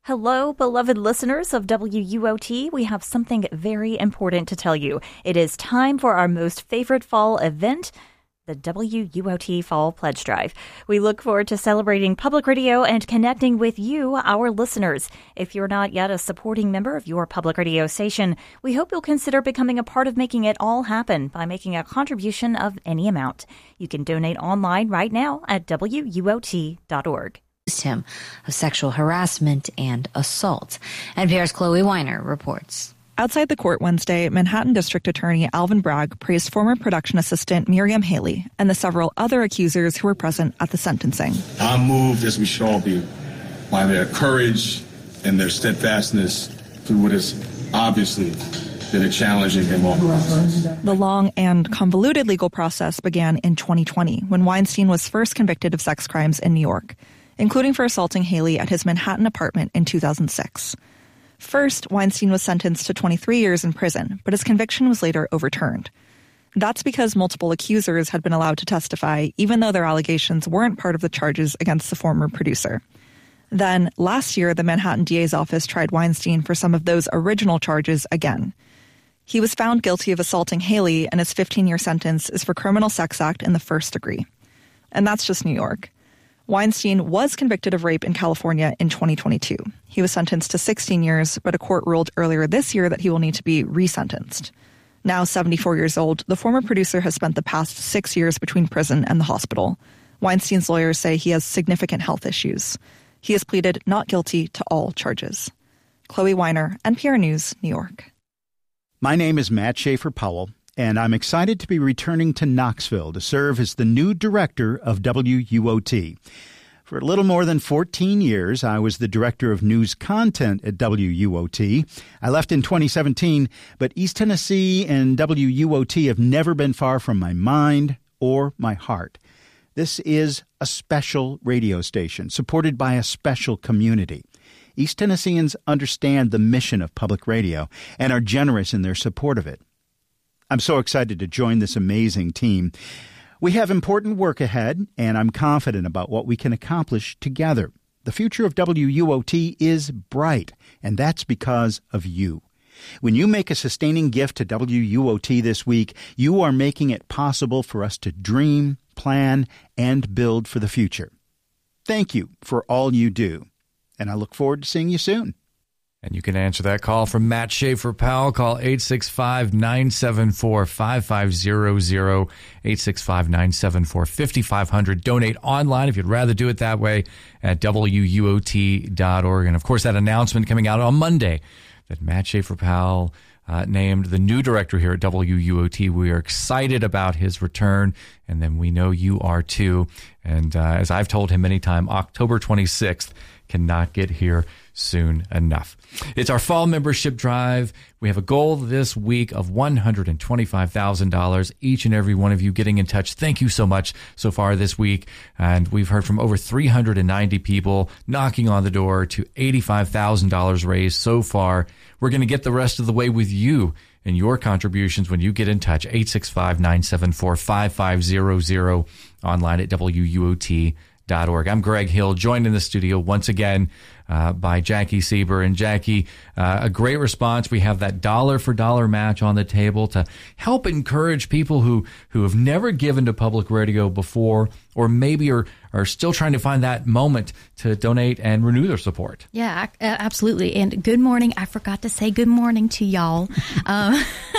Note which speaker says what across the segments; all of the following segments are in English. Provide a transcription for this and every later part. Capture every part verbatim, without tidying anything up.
Speaker 1: Hello, beloved listeners of W U O T. We have something very important to tell you. It is time for our most favorite fall event, the W U O T Fall Pledge Drive. We look forward to celebrating public radio and connecting with you, our listeners. If you're not yet a supporting member of your public radio station, we hope you'll consider becoming a part of making it all happen by making a contribution of any amount. You can donate online right now at W U O T dot org.
Speaker 2: Him of sexual harassment and assault. N P R's Chloe Weiner reports.
Speaker 3: Outside the court Wednesday, Manhattan District Attorney Alvin Bragg praised former production assistant Miriam Haley and the several other accusers who were present at the sentencing.
Speaker 4: I'm moved, as we should all be, by their courage and their steadfastness through what is obviously been a challenging and long process.
Speaker 3: The long and convoluted legal process began in twenty twenty when Weinstein was first convicted of sex crimes in New York, including for assaulting Haley at his Manhattan apartment in two thousand six. First, Weinstein was sentenced to twenty-three years in prison, but his conviction was later overturned. That's because multiple accusers had been allowed to testify, even though their allegations weren't part of the charges against the former producer. Then, last year, the Manhattan D A's office tried Weinstein for some of those original charges again. He was found guilty of assaulting Haley, and his fifteen-year sentence is for criminal sex act in the first degree. And that's just New York. Weinstein was convicted of rape in California in twenty twenty-two. He was sentenced to sixteen years, but a court ruled earlier this year that he will need to be resentenced. Now seventy-four years old, the former producer has spent the past six years between prison and the hospital. Weinstein's lawyers say he has significant health issues. He has pleaded not guilty to all charges. Chloe Weiner, N P R News, New York.
Speaker 5: My name is Matt Schaefer Powell, and I'm excited to be returning to Knoxville to serve as the new director of W U O T. For a little more than fourteen years, I was the director of news content at W U O T. I left in twenty seventeen, but East Tennessee and W U O T have never been far from my mind or my heart. This is a special radio station supported by a special community. East Tennesseans understand the mission of public radio and are generous in their support of it. I'm so excited to join this amazing team. We have important work ahead, and I'm confident about what we can accomplish together. The future of W U O T is bright, and that's because of you. When you make a sustaining gift to W U O T this week, you are making it possible for us to dream, plan, and build for the future. Thank you for all you do, and I look forward to seeing you soon.
Speaker 6: And you can answer that call from Matt Schaefer Powell. Call eight six five, nine seven four, five five zero zero, eight six five, nine seven four, five five zero zero. Donate online if you'd rather do it that way at W U O T dot org. And, of course, that announcement coming out on Monday that Matt Schaefer Powell uh, named the new director here at W U O T. We are excited about his return, and then we know you are too. And uh, as I've told him many times, October twenty-sixth cannot get here soon enough. It's our fall membership drive. We have a goal this week of one hundred twenty-five thousand dollars. Each and every one of you getting in touch. Thank you so much so far this week. And we've heard from over three hundred ninety people knocking on the door to eighty-five thousand dollars raised so far. We're going to get the rest of the way with you and your contributions when you get in touch. eight six five, nine seven four, five five zero zero, online at W U O T dot org. I'm Greg Hill, joined in the studio once again uh, by Jackie Sieber. And Jackie, uh, a great response. We have that dollar for dollar match on the table to help encourage people who, who have never given to public radio before, or maybe are, are still trying to find that moment to donate and renew their support.
Speaker 7: Yeah, absolutely. And good morning. I forgot to say good morning to y'all. um,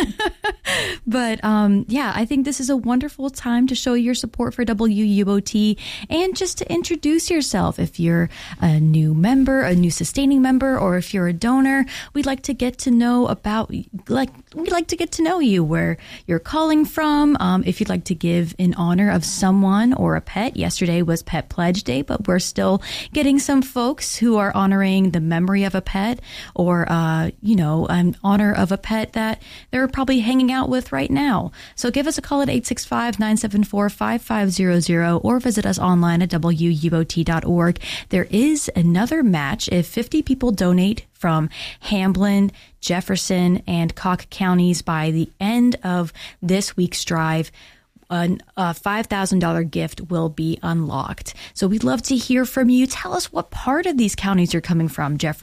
Speaker 7: but um, yeah, I think this is a wonderful time to show your support for W U O T and just to introduce yourself. If you're a new member, a new sustaining member, or if you're a donor, we'd like to get to know about, like, we'd like to get to know you, where you're calling from. Um, if you'd like to give in honor of someone or a pet. Yesterday was Pet Pledge Day, but we're still getting some folks who are honoring the memory of a pet, or, uh, you know, an honor of a pet that they're probably hanging out with right now. So give us a call at eight six five, nine seven four, five five zero zero or visit us online at W U O T dot org. There is another match if fifty people donate from Hamblin, Jefferson, and Cocke counties by the end of this week's drive. A five thousand dollars gift will be unlocked. So we'd love to hear from you. Tell us what part of these counties you're coming from, Jefferson.